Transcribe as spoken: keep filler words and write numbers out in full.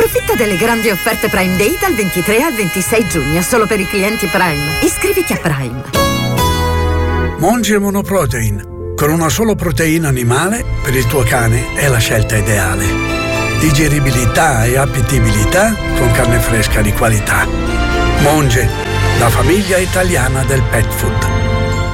Approfitta delle grandi offerte Prime Day dal ventitré al ventisei giugno, solo per i clienti Prime. Iscriviti a Prime. Monge Monoprotein. Con una solo proteina animale, per il tuo cane è la scelta ideale. Digeribilità e appetibilità con carne fresca di qualità. Monge, la famiglia italiana del pet food.